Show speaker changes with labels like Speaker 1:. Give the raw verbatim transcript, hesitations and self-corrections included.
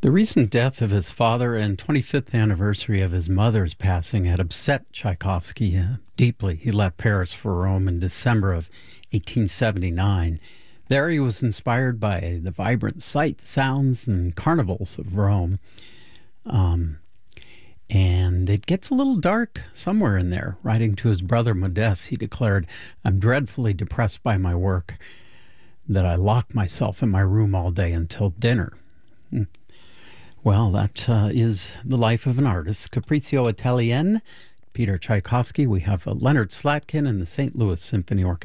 Speaker 1: The recent death of his father and twenty-fifth anniversary of his mother's passing had upset Tchaikovsky uh, deeply. He left Paris for Rome in December of eighteen seventy-nine. There he was inspired by the vibrant sights, sounds, and carnivals of Rome. Um, and it gets a little dark somewhere in there. Writing to his brother Modeste, he declared, "I'm dreadfully depressed by my work, that I lock myself in my room all day until dinner." Hmm. Well, that uh, is the life of an artist. Capriccio Italien, Peter Tchaikovsky. We have uh, Leonard Slatkin and the Saint Louis Symphony Orchestra.